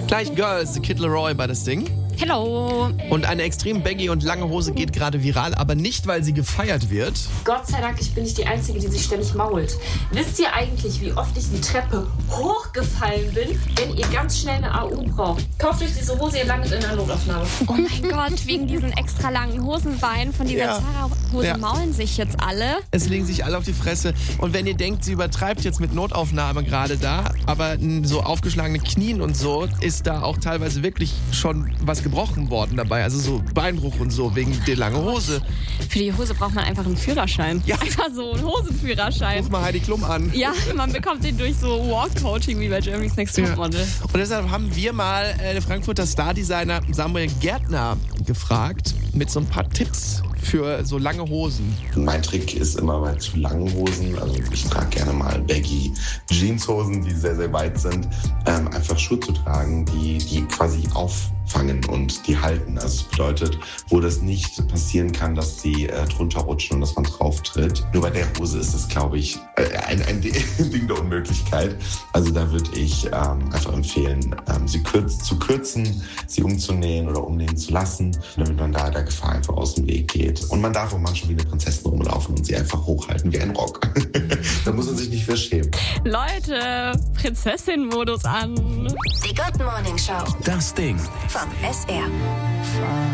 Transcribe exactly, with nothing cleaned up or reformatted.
Gleich Girls, The Kid Laroi bei das Ding. Hello. Und eine extrem baggy und lange Hose geht gerade viral, aber nicht, weil sie gefeiert wird. Gott sei Dank, ich bin nicht die Einzige, die sich ständig mault. Wisst ihr eigentlich, wie oft ich die Treppe hochgefallen bin, wenn ihr ganz schnell eine A U braucht? Kauft euch diese Hose, ihr landet in der Notaufnahme. Oh mein Gott, wegen diesen extra langen Hosenbeinen von dieser Ja. Zara-Hose Ja. maulen sich jetzt alle. Es legen sich alle auf die Fresse. Und wenn ihr denkt, sie übertreibt jetzt mit Notaufnahme gerade da, aber so aufgeschlagene Knien und so, ist da auch teilweise wirklich schon was gebrochen worden dabei. Also so Beinbruch und so, wegen der langen Hose. Für die Hose braucht man einfach einen Führerschein. Ja. Einfach so einen Hosenführerschein. Ruf mal Heidi Klum an. Ja, man bekommt den durch so Walk-Coaching wie bei Germany's Next Ja. Topmodel. Und deshalb haben wir mal äh, den Frankfurter Stardesigner Samuel Gärtner gefragt mit so ein paar Tipps für so lange Hosen. Mein Trick ist immer bei zu langen Hosen, also ich trage gerne mal baggy Jeanshosen, die sehr, sehr weit sind, ähm, einfach Schuhe zu tragen, die, die quasi auffangen und die halten. Also das bedeutet, wo das nicht passieren kann, dass sie äh, drunter rutschen und dass man drauf tritt. Nur bei der Hose ist das, glaube ich, äh, ein, ein Ding der Unmöglichkeit. Also da würde ich ähm, einfach empfehlen, ähm, sie kürz, zu kürzen, sie umzunähen oder umnähen zu lassen, damit man da der Gefahr einfach aus dem Weg geht. Und man darf auch manchmal wie eine Prinzessin rumlaufen und sie einfach hochhalten wie ein Rock. Da muss man sich nicht für schämen. Leute, Prinzessin-Modus an. Die Good Morning Show Das Ding. vom S R.